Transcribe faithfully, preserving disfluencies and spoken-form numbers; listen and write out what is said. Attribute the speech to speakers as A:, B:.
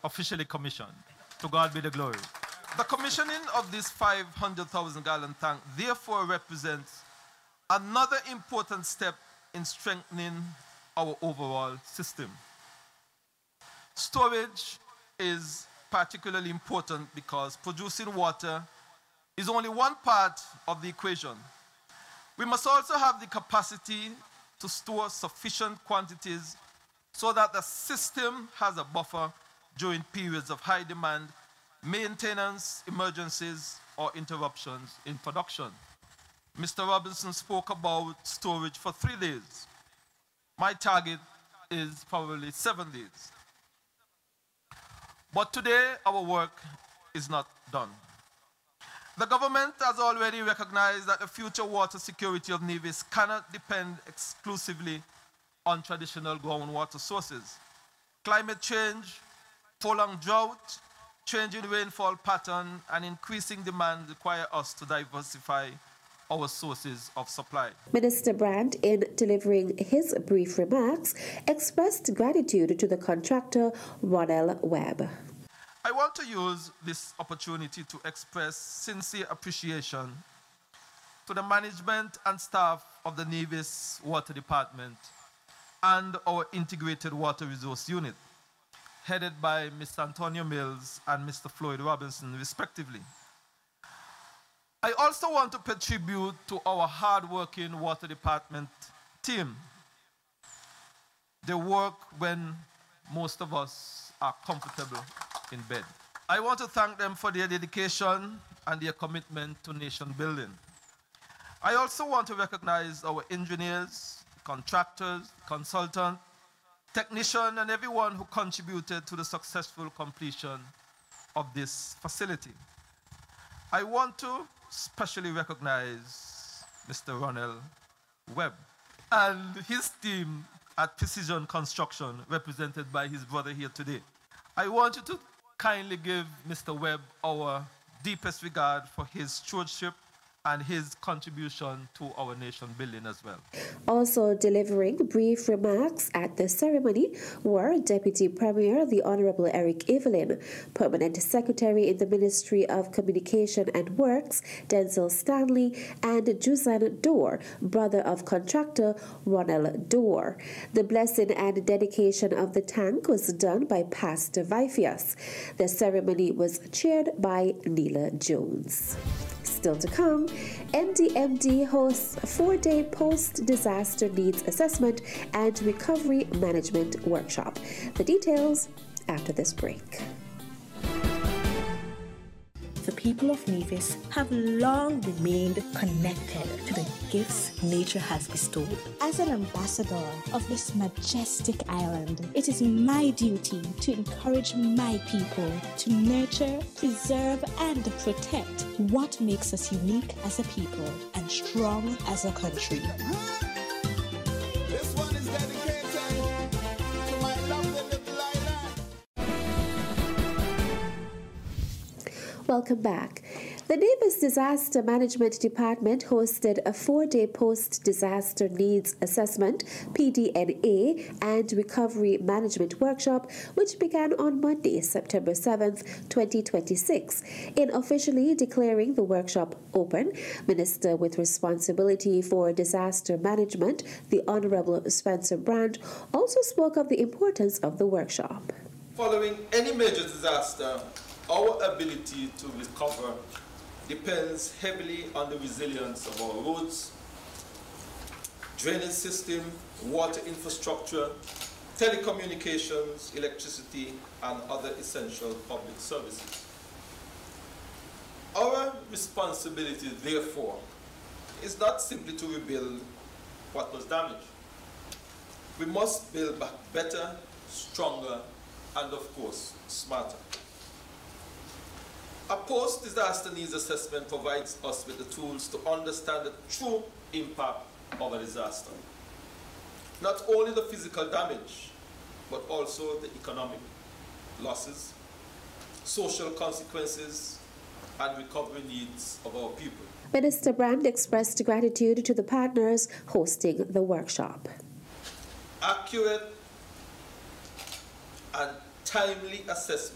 A: officially commissioned. To God be the glory. The commissioning of this five hundred thousand gallon tank therefore represents another important step in strengthening our overall system. Storage is particularly important because producing water is only one part of the equation. We must also have the capacity to store sufficient quantities so that the system has a buffer during periods of high demand, maintenance, emergencies, or interruptions in production. Mister Robinson spoke about storage for three days. My target is probably seven days. But today, our work is not done. The government has already recognized that the future water security of Nevis cannot depend exclusively on traditional groundwater sources. Climate change, prolonged drought, changing rainfall pattern, and increasing demand require us to diversify our sources of supply.
B: Minister Brand, in delivering his brief remarks, expressed gratitude to the contractor, Ronell Webb.
A: I want to use this opportunity to express sincere appreciation to the management and staff of the Nevis Water Department and our Integrated Water Resource Unit, headed by Mister Antonio Mills and Mister Floyd Robinson, respectively. I also want to pay tribute to our hard-working Water Department team. They work when most of us are comfortable in bed. I want to thank them for their dedication and their commitment to nation building. I also want to recognize our engineers, contractors, consultants, technicians, and everyone who contributed to the successful completion of this facility. I want to especially recognize Mister Ronell Webb and his team at Precision Construction, represented by his brother here today. I want you to kindly give Mister Webb our deepest regard for his stewardship and his contribution to our nation building as well.
B: Also delivering brief remarks at the ceremony were Deputy Premier, the Honorable Eric Evelyn, Permanent Secretary in the Ministry of Communication and Works, Denzel Stanley, and Juzan Dorr, brother of contractor Ronell Dorr. The blessing and dedication of the tank was done by Pastor Vifias. The ceremony was chaired by Neela Jones. Still to come, N D M D hosts a four-day post-disaster needs assessment and recovery management workshop. The details after this break.
C: The people of Nevis have long remained connected to the gifts nature has bestowed.
D: As an ambassador of this majestic island, it is my duty to encourage my people to nurture, preserve, and protect what makes us unique as a people and strong as a country.
E: This one is dedicated to my lovely little island.
B: Welcome back. The Nevis Disaster Management Department hosted a four-day post-disaster needs assessment, P D N A, and recovery management workshop, which began on Monday, September seventh, twenty twenty-six. In officially declaring the workshop open, Minister with responsibility for disaster management, the Honorable Spencer Brand, also spoke of the importance of the workshop.
A: Following any major disaster, our ability to recover depends heavily on the resilience of our roads, drainage system, water infrastructure, telecommunications, electricity, and other essential public services. Our responsibility, therefore, is not simply to rebuild what was damaged. We must build back better, stronger, and of course, smarter. A post-disaster needs assessment provides us with the tools to understand the true impact of a disaster. Not only the physical damage, but also the economic losses, social consequences, and recovery needs of our people.
B: Minister Brand expressed gratitude to the partners hosting the workshop.
A: Accurate and timely assessment